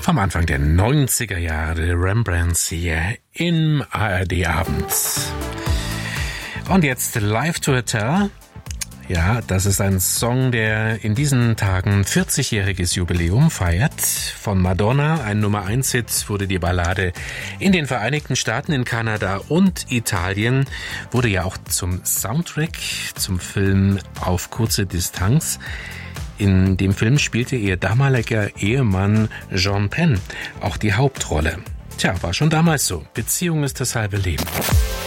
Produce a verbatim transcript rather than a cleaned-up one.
Vom Anfang der neunziger Jahre Rembrandts hier im A R D-Abend. Und jetzt Live to a Tell. Ja, das ist ein Song, der in diesen Tagen vierzigjähriges Jubiläum feiert. Von Madonna, ein Nummer eins Hit, wurde die Ballade in den Vereinigten Staaten, in Kanada und Italien, wurde ja auch zum Soundtrack zum Film Auf kurze Distanz. In dem Film spielte ihr damaliger Ehemann Sean Penn auch die Hauptrolle. Tja, war schon damals so. Beziehung ist das halbe Leben.